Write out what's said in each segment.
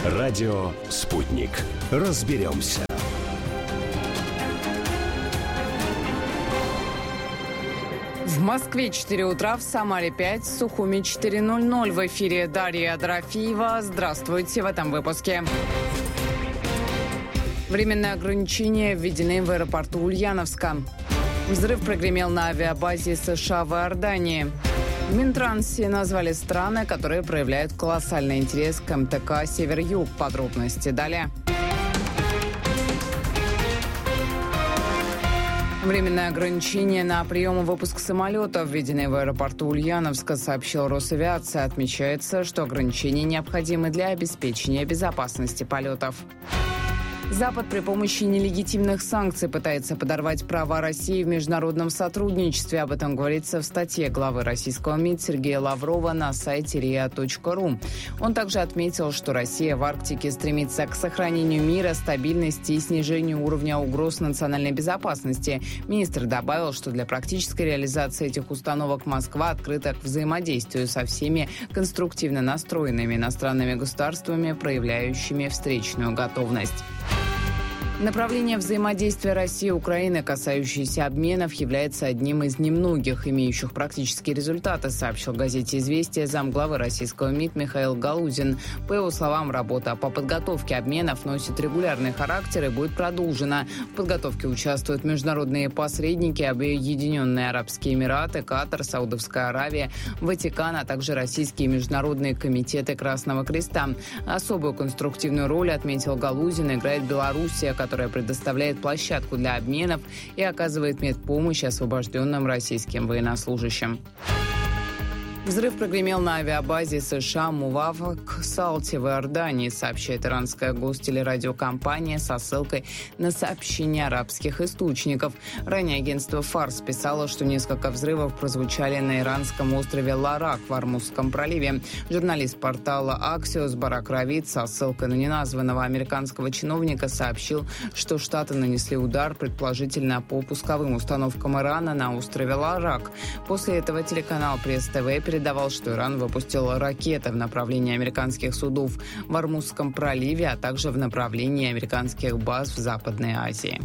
Радио «Спутник». Разберемся. В Москве 4 утра, в Самаре 5, в Сухуми 4:00. В эфире Дарья Дорофеева. Здравствуйте в этом выпуске. Временные ограничения введены в аэропорту Ульяновска. Взрыв прогремел на авиабазе США в Иордании. В Минтрансе назвали страны, которые проявляют колоссальный интерес к МТК «Север-Юг». Подробности далее. Временное ограничение на прием и выпуск самолетов, введенные в аэропорту Ульяновска, сообщил Росавиация. Отмечается, что ограничения необходимы для обеспечения безопасности полетов. Запад при помощи нелегитимных санкций пытается подорвать права России в международном сотрудничестве. Об этом говорится в статье главы российского МИД Сергея Лаврова на сайте ria.ru. Он также отметил, что Россия в Арктике стремится к сохранению мира, стабильности и снижению уровня угроз национальной безопасности. Министр добавил, что для практической реализации этих установок Москва открыта к взаимодействию со всеми конструктивно настроенными иностранными государствами, проявляющими встречную готовность. Направление взаимодействия России и Украины, касающееся обменов, является одним из немногих, имеющих практические результаты, сообщил газете «Известия» замглавы российского МИД Михаил Галузин. По его словам, работа по подготовке обменов носит регулярный характер и будет продолжена. В подготовке участвуют международные посредники, Объединенные Арабские Эмираты, Катар, Саудовская Аравия, Ватикан, а также российские международные комитеты Красного Креста. Особую конструктивную роль, отметил Галузин, играет Белоруссия, которая предоставляет площадку для обменов и оказывает медпомощь освобожденным российским военнослужащим. Взрыв прогремел на авиабазе США Мувафак Салти в Иордании, сообщает иранская гостелерадиокомпания со ссылкой на сообщения арабских источников. Ранее агентство Фарс писало, что несколько взрывов прозвучали на иранском острове Ларак в Ормузском проливе. Журналист портала Axios Барак Равид со ссылкой на неназванного американского чиновника сообщил, что Штаты нанесли удар, предположительно по пусковым установкам Ирана на острове Ларак. После этого телеканал Пресс-ТВ передавал, что Иран выпустил ракеты в направлении американских судов в Ормузском проливе, а также в направлении американских баз в Западной Азии.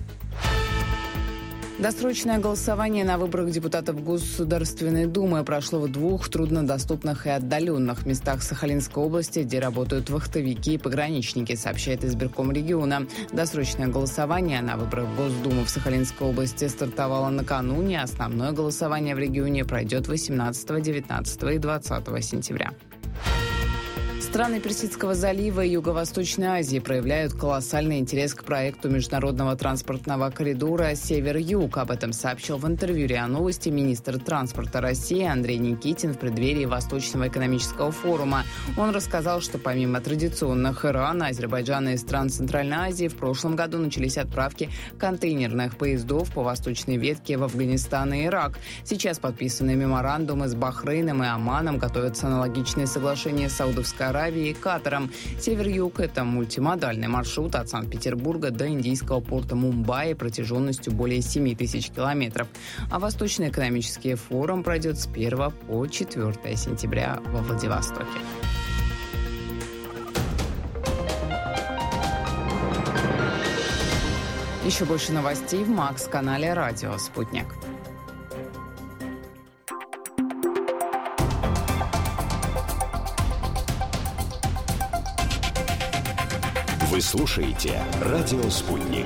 Досрочное голосование на выборах депутатов Государственной Думы прошло в 2 труднодоступных и отдаленных местах Сахалинской области, где работают вахтовики и пограничники, сообщает избирком региона. Досрочное голосование на выборах в Госдуму в Сахалинской области стартовало накануне. Основное голосование в регионе пройдет 18, 19 и 20 сентября. Страны Персидского залива и Юго-Восточной Азии проявляют колоссальный интерес к проекту международного транспортного коридора «Север-Юг». Об этом сообщил в интервью РИА Новости министр транспорта России Андрей Никитин в преддверии Восточного экономического форума. Он рассказал, что помимо традиционных Ирана, Азербайджана и стран Центральной Азии в прошлом году начались отправки контейнерных поездов по восточной ветке в Афганистан и Ирак. Сейчас подписаны меморандумы с Бахрейном и Оманом, готовятся аналогичные соглашения с Саудовской Аравией и Катаром. Север-Юг – это мультимодальный маршрут от Санкт-Петербурга до индийского порта Мумбаи протяженностью более 7 тысяч километров. А Восточный экономический форум пройдет с 1 по 4 сентября во Владивостоке. Еще больше новостей в Макс-канале «Радио Спутник». Вы слушаете «Радио Спутник».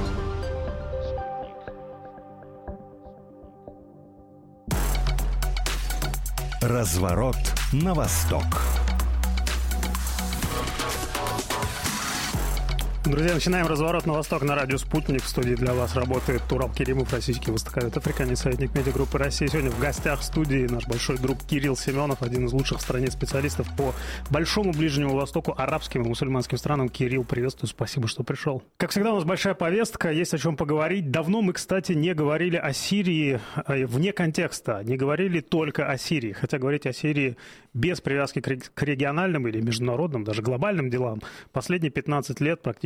Разворот на восток. Друзья, начинаем разворот на восток на радио «Спутник». В студии для вас работает Турал Керимов, российский востоковед, африканец, советник медиагруппы России. Сегодня в гостях в студии наш большой друг Кирилл Семенов, один из лучших в стране специалистов по Большому Ближнему Востоку, арабским и мусульманским странам. Кирилл, приветствую, спасибо, что пришел. Как всегда, у нас большая повестка, есть о чем поговорить. Давно мы, кстати, не говорили о Сирии вне контекста, не говорили только о Сирии. Хотя говорить о Сирии без привязки к региональным или международным, даже глобальным делам, последние 15 лет практически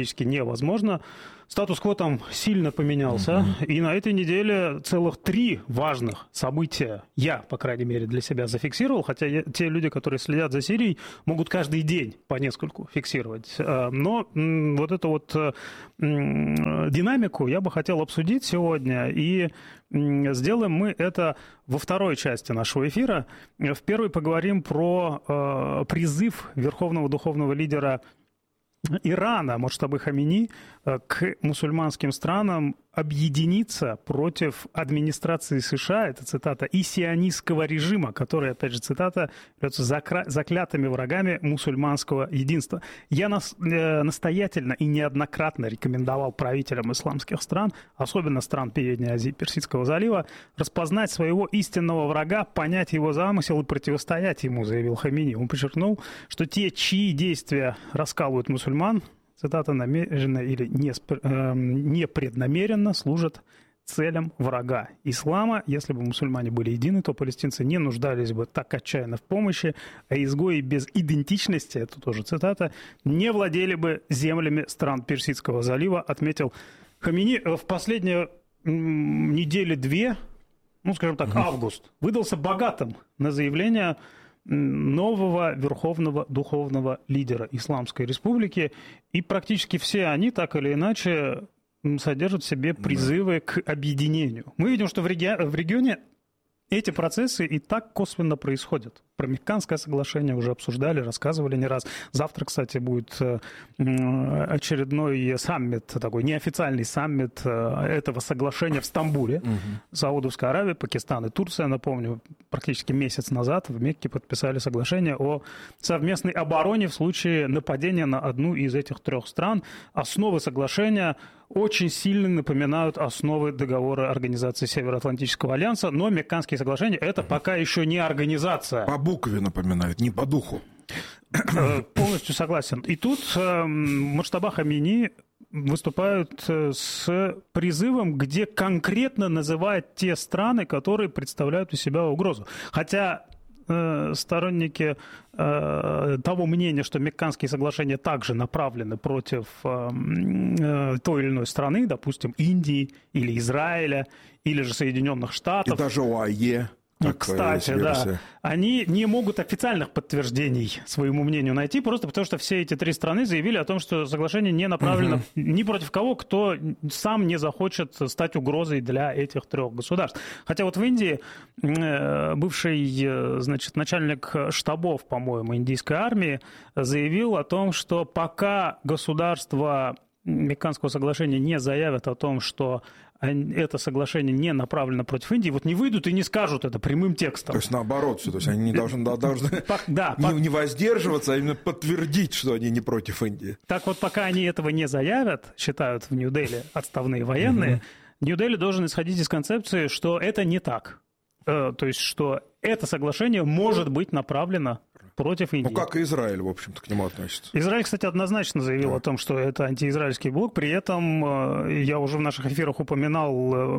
практически невозможно. Статус-кво там сильно поменялся, и на этой неделе целых 3 важных события я, по крайней мере, для себя зафиксировал, хотя те люди, которые следят за Сирией, могут каждый день по нескольку фиксировать. Но вот эту вот динамику я бы хотел обсудить сегодня, и сделаем мы это во второй части нашего эфира. В первой поговорим про призыв верховного духовного лидера Ирана, Муджтабы Хамини, к мусульманским странам объединиться против администрации США, это цитата, и сионистского режима, который, опять же, цитата, являются заклятыми врагами мусульманского единства. Я настоятельно и неоднократно рекомендовал правителям исламских стран, особенно стран Передней Азии, Персидского залива, распознать своего истинного врага, понять его замысел и противостоять ему, заявил Хамини. Он подчеркнул, что те, чьи действия раскалывают мусульман, цитата, намеренно или непреднамеренно служат целям врага ислама. Если бы мусульмане были едины, то палестинцы не нуждались бы так отчаянно в помощи, а изгои без идентичности, это тоже цитата, не владели бы землями стран Персидского залива, отметил Хамини. В последние недели-2, ну, скажем так, август, выдался богатым на заявления нового верховного духовного лидера Исламской Республики, и практически все они, так или иначе, содержат в себе призывы к объединению. Мы видим, что в регионе эти процессы и так косвенно происходят. Про Мекканское соглашение уже обсуждали, рассказывали не раз. Завтра, кстати, будет очередной саммит, такой неофициальный саммит этого соглашения в Стамбуле. Саудовская Аравия, Пакистан и Турция, напомню, практически месяц назад в Мекке подписали соглашение о совместной обороне в случае нападения на одну из этих 3 стран. Основы соглашения очень сильно напоминают основы договора Организации Североатлантического альянса, но Мекканские соглашения — это пока еще не организация. По букве напоминают, не по духу. Полностью согласен. И тут Муджтаба Хамини выступают с призывом, где конкретно называют те страны, которые представляют у себя угрозу. Хотя сторонники того мнения, что Мекканские соглашения также направлены против той или иной страны, допустим, Индии или Израиля, или же Соединенных Штатов. И даже ОАЕ. Кстати, да, они не могут официальных подтверждений своему мнению найти, просто потому что все эти 3 страны заявили о том, что соглашение не направлено ни против кого, кто сам не захочет стать угрозой для этих 3 государств. Хотя вот в Индии бывший, значит, начальник штабов, по-моему, индийской армии заявил о том, что пока государства Мекканского соглашения не заявят о том, что это соглашение не направлено против Индии, вот не выйдут и не скажут это прямым текстом. То есть наоборот, то есть они не должны не воздерживаться, а именно подтвердить, что они не против Индии. Так вот, пока они этого не заявят, считают в Нью-Дели отставные военные, Нью-Дели должен исходить из концепции, что это не так. То есть, что это соглашение может быть направлено против Индии. Ну, как и Израиль, в общем-то, к нему относится. Израиль, кстати, однозначно заявил о том, что это антиизраильский блок. При этом я уже в наших эфирах упоминал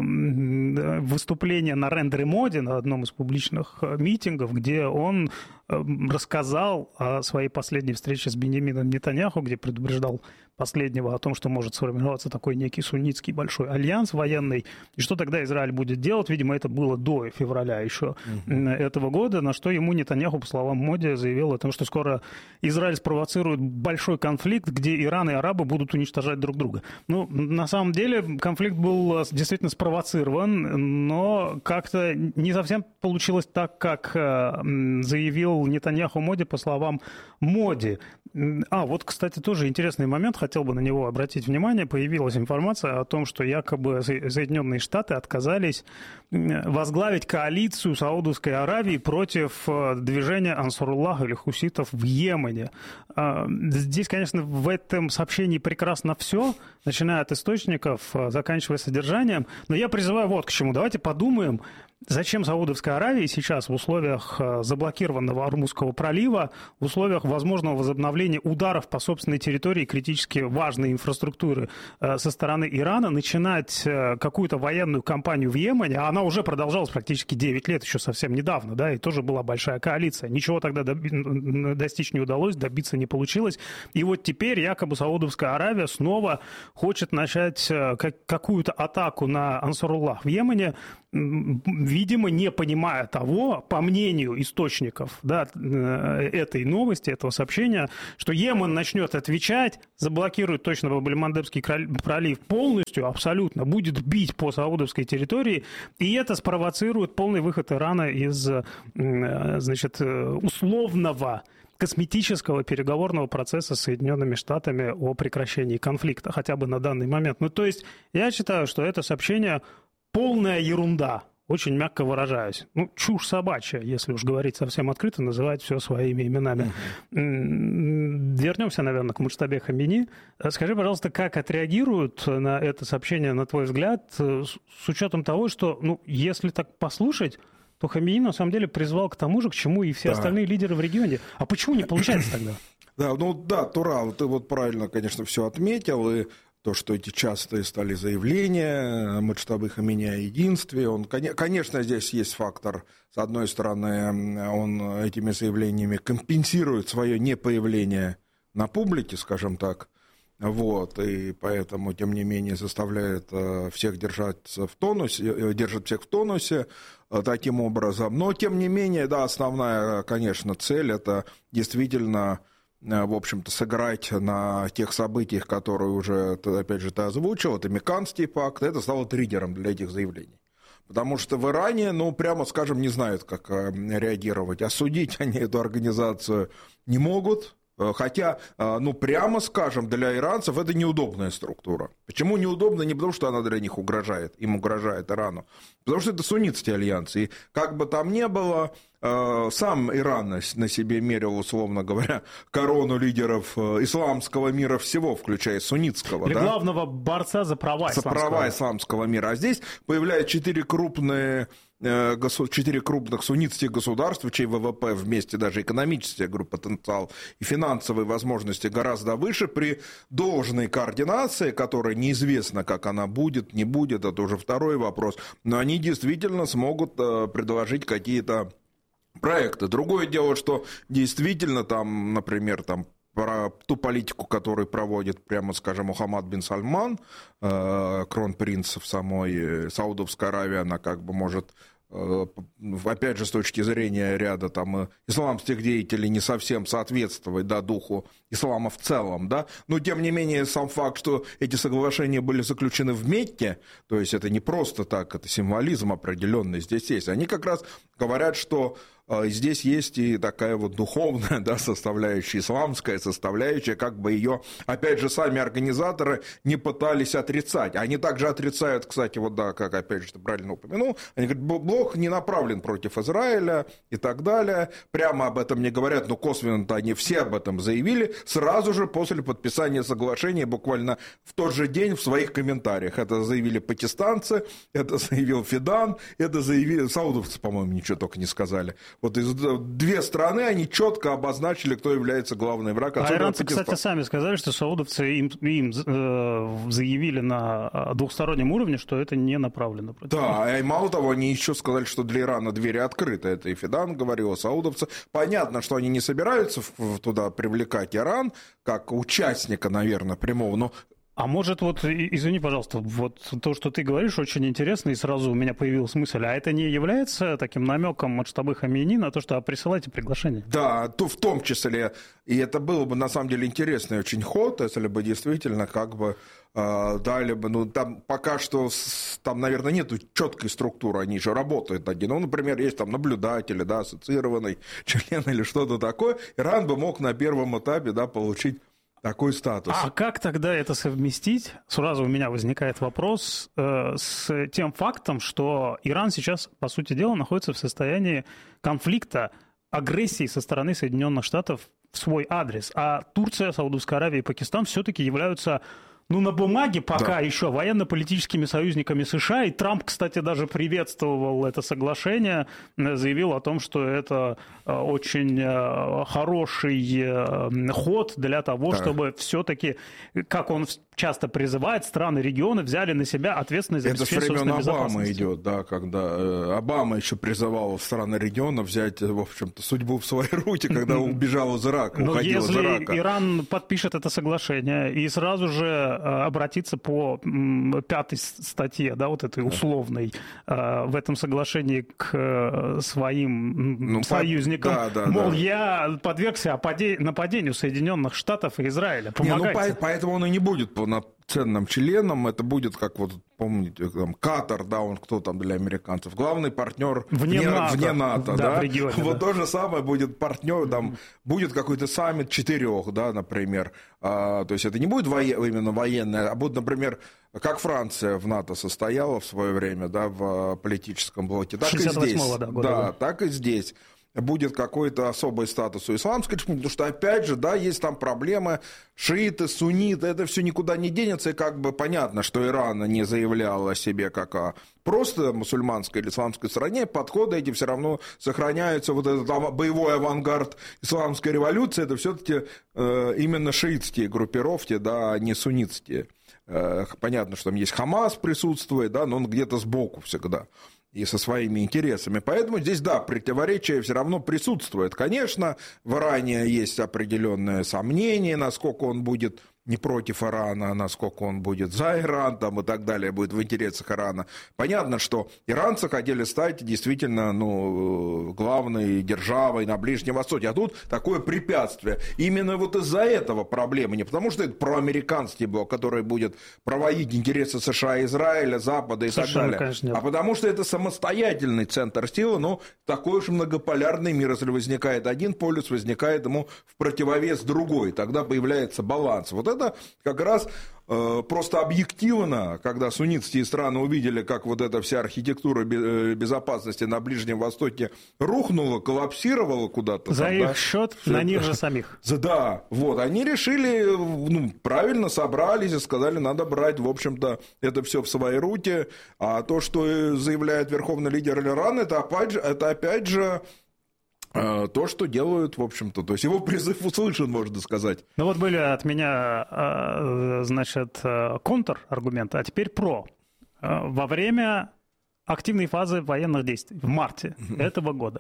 выступление Нарендре Моди на одном из публичных митингов, где он рассказал о своей последней встрече с Беньямином Нетаньяху, где предупреждал последнего о том, что может сформироваться такой некий суннитский большой альянс военный, и что тогда Израиль будет делать. Видимо, это было до февраля еще этого года, на что ему Нетаньяху, по словам Моди, заявил о том, что скоро Израиль спровоцирует большой конфликт, где Иран и арабы будут уничтожать друг друга. Ну, на самом деле, конфликт был действительно спровоцирован, но как-то не совсем получилось так, как заявил Нетаньяху Моди, по словам Моди. Вот, кстати, тоже интересный момент, хотел бы на него обратить внимание. Появилась информация о том, что якобы Соединенные Штаты отказались возглавить коалицию Саудовской Аравии против движения Ансаруллах или хуситов в Йемене. Здесь, конечно, в этом сообщении прекрасно все, начиная от источников, заканчивая содержанием, но я призываю вот к чему. Давайте подумаем, зачем Саудовской Аравии сейчас в условиях заблокированного Ормузского пролива, в условиях возможного возобновления ударов по собственной территории критически важной инфраструктуры со стороны Ирана начинать какую-то военную кампанию в Йемене, а она уже продолжалась практически 9 лет, еще совсем недавно, да, и тоже была большая коалиция. Ничего тогда достичь не удалось, добиться не получилось. И вот теперь якобы Саудовская Аравия снова хочет начать какую-то атаку на Ансаруллах в Йемене, видимо, не понимая того, по мнению источников, да, этой новости, этого сообщения, что Йемен начнет отвечать, заблокирует точно Баб-эль-Мандебский пролив полностью, абсолютно, будет бить по саудовской территории, и это спровоцирует полный выход Ирана из, значит, условного косметического переговорного процесса с Соединенными Штатами о прекращении конфликта, хотя бы на данный момент. Ну, то есть, я считаю, что это сообщение полная ерунда, очень мягко выражаюсь. Ну, чушь собачья, если уж говорить совсем открыто, называть все своими именами. Вернемся, наверное, к Муджтабе Хамини. Скажи, пожалуйста, как отреагируют на это сообщение, на твой взгляд, с учетом того, что, ну, если так послушать, то Хамини на самом деле призвал к тому же, к чему и все остальные лидеры в регионе. А почему не получается тогда? Да, ну да, Турал, ты вот правильно, конечно, все отметил, и то, что эти частые стали заявления Муджтабы Хамини о единстве, он, конечно, здесь есть фактор, с одной стороны, он этими заявлениями компенсирует свое непоявление на публике, скажем так, вот, и поэтому, тем не менее, заставляет всех держаться в тонусе, держит всех в тонусе таким образом. Но, тем не менее, да, основная, конечно, цель – это действительно, в общем-то, сыграть на тех событиях, которые уже, опять же, ты озвучил, это Меканский пакт, это стало триггером для этих заявлений. Потому что в Иране, ну, прямо скажем, не знают, как реагировать. Осудить они эту организацию не могут. Хотя, ну, прямо скажем, для иранцев это неудобная структура. Почему неудобно? Не потому, что она для них угрожает, им угрожает Ирану, потому что это суннитский альянс. И как бы там ни было, сам Иран на себе мерил, условно говоря, корону лидеров исламского мира всего, включая суннитского. Или да? Главного борца за права исламского мира. А здесь появляются 4 крупных суннитских государств, чей ВВП вместе даже экономический, я говорю, потенциал и финансовые возможности гораздо выше, при должной координации, которая неизвестно, как она будет, не будет, это уже второй вопрос, но они действительно смогут предложить какие-то проекты. Другое дело, что действительно там, например, там, про ту политику, которую проводит, прямо скажем, Мухаммад бин Сальман, кронпринц в самой Саудовской Аравии, она как бы может, опять же, с точки зрения ряда там исламских деятелей не совсем соответствовать, да, духу ислама в целом, да, но тем не менее сам факт, что эти соглашения были заключены в Мекке, то есть это не просто так, это символизм определенный здесь есть, они как раз говорят, что здесь есть и такая вот духовная, да, составляющая, исламская составляющая, как бы ее, опять же, сами организаторы не пытались отрицать. Они также отрицают, кстати, вот да, как опять же ты правильно упомянул, они говорят, блок не направлен против Израиля и так далее. Прямо об этом не говорят, но косвенно-то они все об этом заявили сразу же после подписания соглашения, буквально в тот же день в своих комментариях. Это заявили пакистанцы, это заявил Фидан, это заявили саудовцы, по-моему, ничего только не сказали. Вот из две страны они четко обозначили, кто является главным врагом. А иранцы, кстати, сами сказали, что саудовцы им заявили на двухстороннем уровне, что это не направлено против них. Да, и мало того, они еще сказали, что для Ирана двери открыты. Это и Фидан говорил, саудовцы. Понятно, что они не собираются туда привлекать Иран как участника, наверное, прямого, но... А может, вот, извини, пожалуйста, вот то, что ты говоришь, очень интересно, и сразу у меня появилась мысль, а это не является таким намеком Муджтабы Хамини на то, что присылайте приглашение? Да, то в том числе, и это было бы, на самом деле, интересный очень ход, если бы действительно как бы дали бы, ну, там пока что, там, наверное, нету четкой структуры, они же работают один, ну, например, есть там наблюдатели, да, ассоциированный член или что-то такое, Иран бы мог на первом этапе, да, получить такой статус. А как тогда это совместить? Сразу у меня возникает вопрос с тем фактом, что Иран сейчас, по сути дела, находится в состоянии конфликта, агрессии со стороны Соединенных Штатов в свой адрес. А Турция, Саудовская Аравия и Пакистан все-таки являются, на бумаге пока еще военно-политическими союзниками США, и Трамп, кстати, даже приветствовал это соглашение, заявил о том, что это очень хороший ход для того, чтобы все-таки, как он часто призывает, страны региона взяли на себя ответственность за обеспечение собственной безопасности. Это с времен Обамы идет, да, когда Обама еще призывал страны региона взять, в общем-то, судьбу в свои руки, когда он убежал из Ирака, уходил из Ирака. Если Иран подпишет это соглашение и сразу же обратиться по 5 статье, да, вот этой условной, в этом соглашении к своим союзникам, мол, я подвергся нападению Соединенных Штатов и Израиля, помогайте. Поэтому он и не будет полноценным членом, это будет, как вот, помните, там, Катар, да, он кто там для американцев, главный партнер вне НАТО, да, в регионе, вот то же самое будет партнер, там, будет какой-то саммит 4, да, например, то есть это не будет именно военное, а будет, например, как Франция в НАТО состояла в свое время, да, в политическом блоке, так и здесь, года. Так и здесь. Будет какой-то особый статус у исламской республики, потому что, опять же, да, есть там проблемы, шииты, сунниты, это все никуда не денется, и как бы понятно, что Иран не заявлял о себе как о просто мусульманской или исламской стране, подходы эти все равно сохраняются, вот этот боевой авангард исламской революции, это все-таки именно шиитские группировки, да, а не суннитские. Понятно, что там есть Хамас присутствует, да, но он где-то сбоку всегда. И со своими интересами. Поэтому здесь, да, противоречие все равно присутствует. Конечно, в Иране есть определенные сомнения, насколько он будет не против Ирана, а насколько он будет за Иран там, и так далее, будет в интересах Ирана. Понятно, что иранцы хотели стать действительно главной державой на Ближнем Востоке, а тут такое препятствие. Именно вот из-за этого проблемы, не потому что это проамериканский блок, который будет проводить интересы США, Израиля, Запада и так далее, конечно, а потому что это самостоятельный центр силы, но такой уж многополярный мир, если возникает один полюс, возникает ему в противовес другой, тогда появляется баланс. Вот это как раз просто объективно, когда суннитские страны увидели, как вот эта вся архитектура безопасности на Ближнем Востоке рухнула, коллапсировала куда-то. За их счет, на них же самих. Да, вот, они решили, правильно собрались и сказали, надо брать, в общем-то, это все в свои руки, а то, что заявляет верховный лидер Ирана, это опять же то, что делают, в общем-то. То есть его призыв услышан, можно сказать. Ну вот были от меня, значит, контраргументы, а теперь про. Во время активной фазы военных действий в марте этого года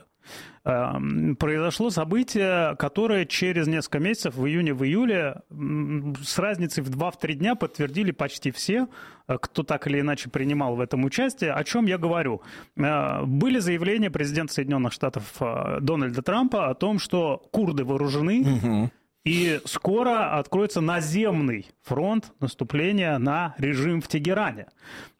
произошло событие, которое через несколько месяцев, в июне-июле, с разницей в 2-3 дня подтвердили почти все, кто так или иначе принимал в этом участие. О чем я говорю? Были заявления президента Соединенных Штатов Дональда Трампа о том, что курды вооружены, и скоро откроется наземный фронт наступления на режим в Тегеране.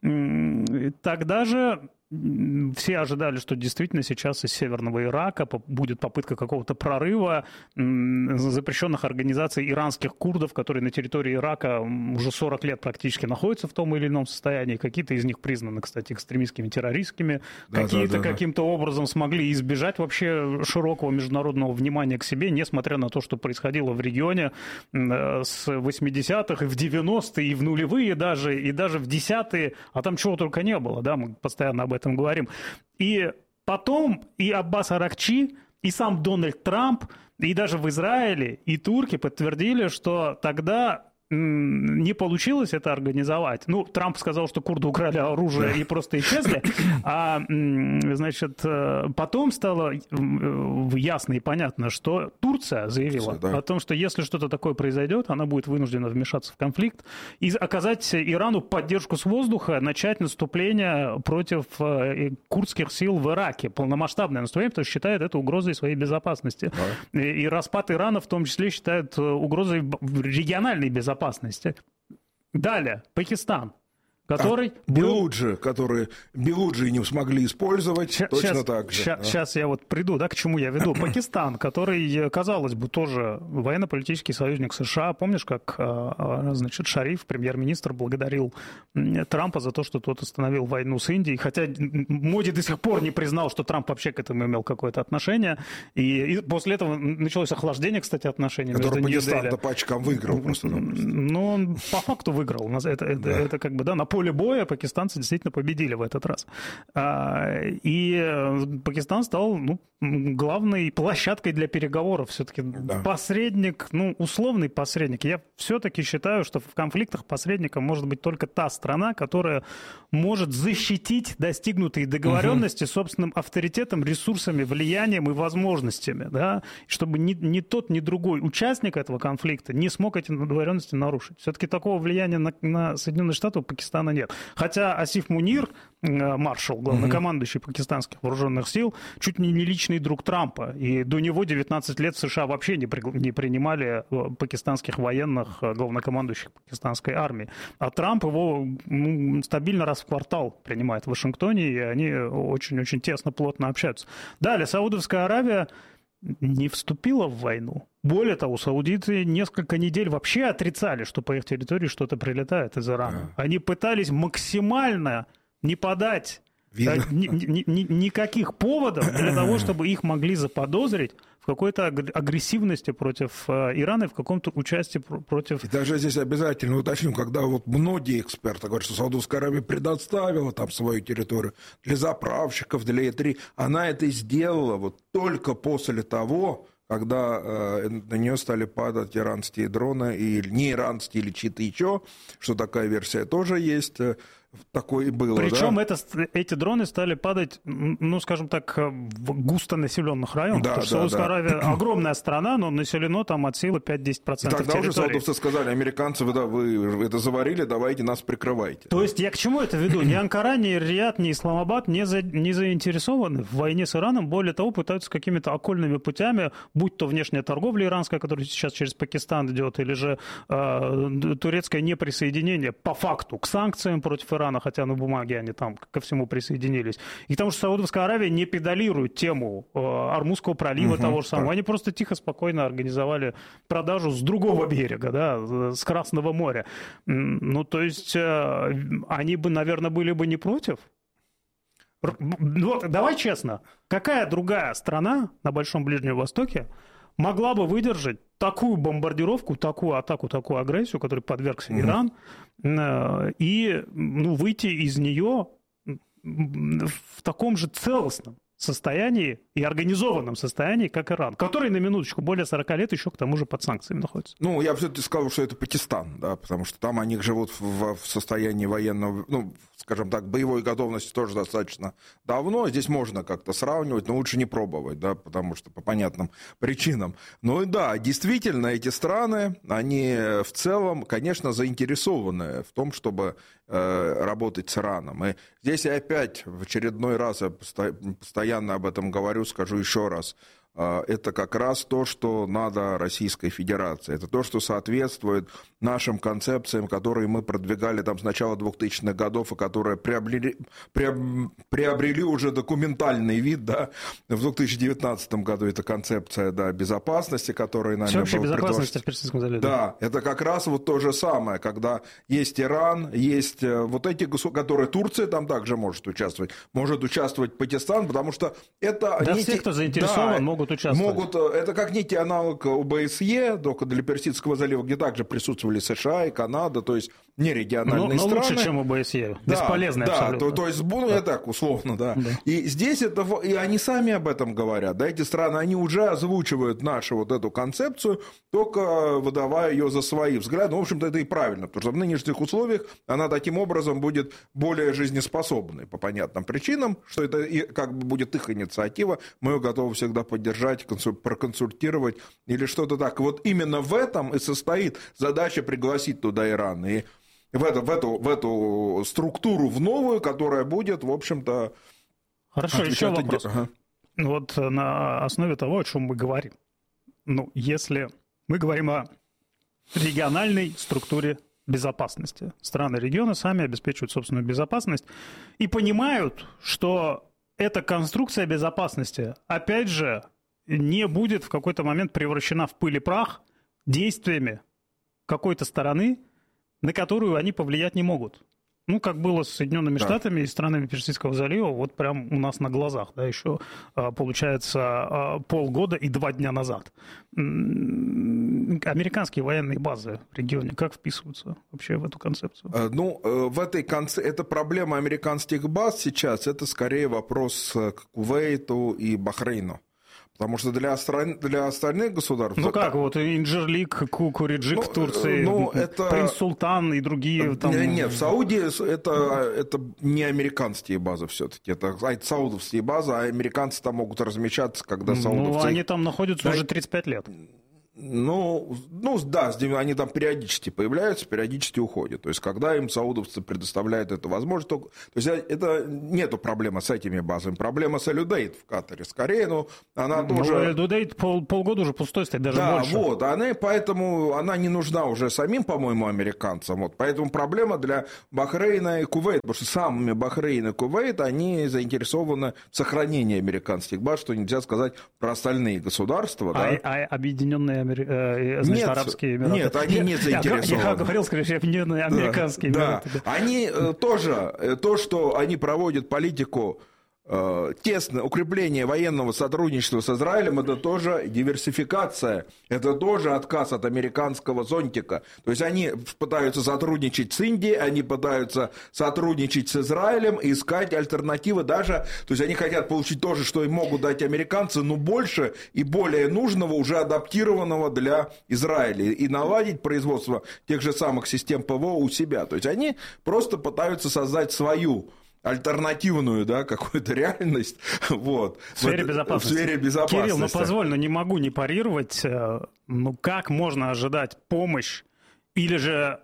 Тогда же все ожидали, что действительно сейчас из северного Ирака будет попытка какого-то прорыва запрещенных организаций иранских курдов, которые на территории Ирака уже 40 лет практически находятся в том или ином состоянии. Какие-то из них признаны, кстати, экстремистскими, террористскими. Какие-то каким-то образом смогли избежать вообще широкого международного внимания к себе, несмотря на то, что происходило в регионе с 80-х, и в 90-е, и в нулевые даже, и даже в 10-е, а там чего только не было, да, мы постоянно об этом говорим. И потом и Аббас Аракчи, и сам Дональд Трамп, и даже в Израиле, и турки подтвердили, что тогда не получилось это организовать. Ну, Трамп сказал, что курды украли оружие и просто исчезли, а, значит, потом стало ясно и понятно, что Турция заявила о том, что если что-то такое произойдет, она будет вынуждена вмешаться в конфликт и оказать Ирану поддержку с воздуха, начать наступление против курдских сил в Ираке, полномасштабное наступление, потому что считает это угрозой своей безопасности. И распад Ирана в том числе считают угрозой региональной безопасности. Далее, Пакистан. который... Белуджи, которые Белуджи не смогли использовать, точно так же. Сейчас я вот приду, да, к чему я веду. Пакистан, который, казалось бы, тоже военно-политический союзник США. Помнишь, как, значит, Шариф, премьер-министр, благодарил Трампа за то, что тот остановил войну с Индией, хотя Моди до сих пор не признал, что Трамп вообще к этому имел какое-то отношение. И после этого началось охлаждение, кстати, отношений между Нью-Дели. Который Пакистан-то по очкам выиграл просто. Ну, он по факту выиграл. Это как бы, да, на поле боя пакистанцы действительно победили в этот раз. И Пакистан стал, главной площадкой для переговоров. Все-таки посредник, условный посредник. Я все-таки считаю, что в конфликтах посредником может быть только та страна, которая может защитить достигнутые договоренности собственным авторитетом, ресурсами, влиянием и возможностями. Да? Чтобы ни тот, ни другой участник этого конфликта не смог эти договоренности нарушить. Все-таки такого влияния на Соединенные Штаты у Пакистана нет. Хотя Асиф Мунир, маршал, главнокомандующий пакистанских вооруженных сил, чуть не личный друг Трампа. И до него 19 лет в США вообще не принимали пакистанских военных, главнокомандующих пакистанской армии. А Трамп его стабильно раз в квартал принимает в Вашингтоне, и они очень-очень тесно, плотно общаются. Далее, Саудовская Аравия не вступила в войну. Более того, саудиты несколько недель вообще отрицали, что по их территории что-то прилетает из Ирана. Они пытались максимально не подать никаких поводов для того, чтобы их могли заподозрить в какой-то агрессивности против Ирана и в каком-то участии против... И даже здесь обязательно уточню, когда вот многие эксперты говорят, что Саудовская Аравия предоставила там свою территорию для заправщиков, для Е3, она это сделала вот только после того, когда на нее стали падать иранские дроны, и не иранские или чьи-то еще, что такая версия тоже есть, такое и было. Причем эти дроны стали падать, скажем так, в густонаселенных районах. Потому что Саудовская Аравия огромная страна, но населено там от силы 5-10% территории. Тогда уже саудовцы сказали: американцы, вы это заварили, давайте нас прикрывайте. То есть я к чему это веду? Ни Анкара, ни Риад, ни Исламабад не заинтересованы в войне с Ираном. Более того, пытаются какими-то окольными путями, будь то внешняя торговля иранская, которая сейчас через Пакистан идет, или же турецкое неприсоединение по факту к санкциям против Ирана, хотя на бумаге они там ко всему присоединились. И потому что Саудовская Аравия не педалирует тему Ормузского пролива того же самого. Они просто тихо, спокойно организовали продажу с другого берега, да, с Красного моря. То есть они бы, наверное, были бы не против. Давай честно, какая другая страна на Большом Ближнем Востоке могла бы выдержать такую бомбардировку, такую атаку, такую агрессию, которой подвергся Иран, и выйти из нее в таком же целостном состоянии и организованном состоянии, как Иран, который, на минуточку, более 40 лет еще к тому же под санкциями находится. Я все-таки сказал, что это Пакистан, да, потому что там они живут в состоянии военного, скажем так, боевой готовности тоже достаточно давно. Здесь можно как-то сравнивать, но лучше не пробовать, да, потому что по понятным причинам. Действительно, эти страны, они в целом, конечно, заинтересованы в том, чтобы работать с Ираном. И здесь я опять в очередной раз постоянно об этом говорю, скажу еще раз. Это как раз то, что надо Российской Федерации. Это то, что соответствует нашим концепциям, которые мы продвигали там с начала 2000-х годов, и которые приобрели уже документальный вид, да, в 2019 году. Это концепция, да, безопасности, которая нами была предложена. Безопасности в Персидском заливе. Да, это как раз вот то же самое, когда есть Иран, есть вот эти государства, которые Турция там также может участвовать Пакистан, потому что это... Да, все, кто заинтересован, могут участвовать. Это как некий аналог ОБСЕ, только для Персидского залива, где также присутствовали США и Канада, то есть не региональные страны. Но лучше, чем ОБСЕ. Бесполезно абсолютно. То есть, я так условно, да. И здесь и они сами об этом говорят. Да, эти страны, они уже озвучивают нашу вот эту концепцию, только выдавая ее за свои взгляды. В общем-то, это и правильно, потому что в нынешних условиях она таким образом будет более жизнеспособной по понятным причинам, что это как бы будет их инициатива, мы ее готовы всегда поддержать, проконсультировать или что-то так. Вот именно в этом и состоит задача пригласить туда Иран. И в эту структуру, в новую, которая будет, в общем-то... Хорошо, еще вопрос. Вот на основе того, о чем мы говорим. Если мы говорим о региональной структуре безопасности. Страны региона сами обеспечивают собственную безопасность и понимают, что эта конструкция безопасности, опять же, не будет в какой-то момент превращена в пыль и прах действиями какой-то стороны, на которую они повлиять не могут. Ну, как было с Соединенными Штатами и странами Персидского залива, вот прям у нас на глазах, да, еще, получается, полгода и 2 дня назад. Американские военные базы в регионе как вписываются вообще в эту концепцию? Ну, в этой это проблема американских баз сейчас, это скорее вопрос к Кувейту и Бахрейну. Потому что для остальных государств... Ну как, вот Инджирлик, Кукуриджик в Турции, Принц Султан и другие... Там... Нет, в Саудии это не американские базы все-таки, это саудовские базы, а американцы там могут размещаться, когда саудовцы... Ну, они там находятся уже 35 лет. Ну, да, они там периодически появляются, периодически уходят. То есть, когда им саудовцы предоставляют эту возможность, то есть, это нету проблемы с этими базами. Проблема с Аль-Удейд в Катаре. Скорее, она тоже... Аль-Удейд полгода уже пустой стоит, даже больше. Да, вот, поэтому она не нужна уже самим, по-моему, американцам. Вот, поэтому проблема для Бахрейна и Кувейта, потому что сами Бахрейн и Кувейт, они заинтересованы в сохранении американских баз, что нельзя сказать про остальные государства. А объединенные Арабские Эмираты. Нет, они не заинтересованы. Я говорил, скорее, объединенные Американские Эмираты. Да. Они тоже, то, что они проводят политику тесное укрепление военного сотрудничества с Израилем, это тоже диверсификация, это тоже отказ от американского зонтика. То есть они пытаются сотрудничать с Индией, они пытаются сотрудничать с Израилем и искать альтернативы даже, то есть они хотят получить то же, что им могут дать американцы, но больше и более нужного, уже адаптированного для Израиля, и наладить производство тех же самых систем ПВО у себя. То есть они просто пытаются создать свою альтернативную, да, какую-то реальность, вот. В сфере безопасности. В сфере безопасности. Кирилл, ну позволь, но не могу не парировать. Ну как можно ожидать помощь или же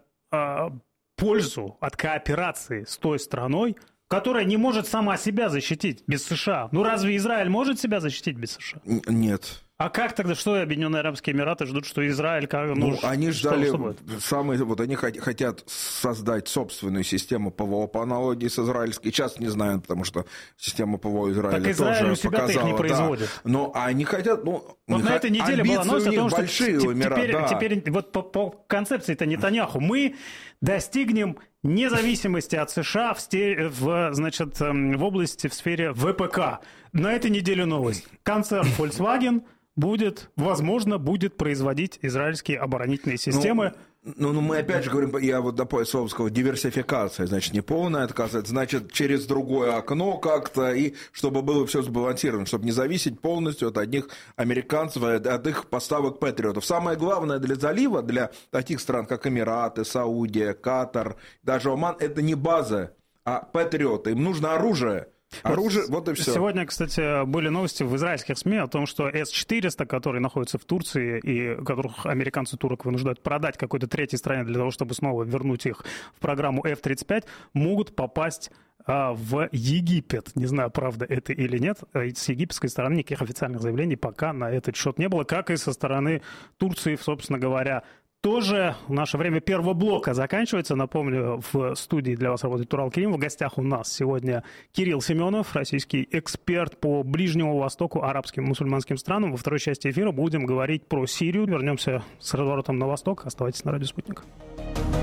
пользу от кооперации с той страной, которая не может сама себя защитить без США? Ну разве Израиль может себя защитить без США? Нет. А как тогда, что Объединенные Арабские Эмираты ждут, что Израиль... Они ждали, они хотят создать собственную систему ПВО по аналогии с израильской. Сейчас не знаю, потому что система ПВО Израиля так Израиль тоже у себя показала. Их не производит. Да, но они хотят... Вот на этой неделе была новость о том, что теперь вот по концепции-то Нетаньяху мы достигнем независимости от США в области, в сфере ВПК. На этой неделе новость. Концерн Volkswagen будет производить израильские оборонительные системы. Ну, мы опять же говорим, я вот до слова сказал, диверсификация, значит, не полный отказ, это значит через другое окно как-то, и чтобы было все сбалансировано, чтобы не зависеть полностью от одних американцев, от их поставок патриотов. Самое главное для залива, для таких стран, как Эмираты, Саудия, Катар, даже Оман, это не база, а патриоты. Им нужно оружие. Оружие, вот и все. Сегодня, кстати, были новости в израильских СМИ о том, что С-400, которые находятся в Турции и которых американцы турок вынуждают продать какой-то третьей стране для того, чтобы снова вернуть их в программу F-35, могут попасть в Египет. Не знаю, правда это или нет. С египетской стороны никаких официальных заявлений пока на этот счет не было, как и со стороны Турции, собственно говоря. Тоже наше время первого блока заканчивается. Напомню, в студии для вас работает Турал Керимов. В гостях у нас сегодня Кирилл Семенов, российский эксперт по Ближнему Востоку, арабским, мусульманским странам. Во второй части эфира будем говорить про Сирию. Вернемся с разворотом на восток. Оставайтесь на радио «Спутник».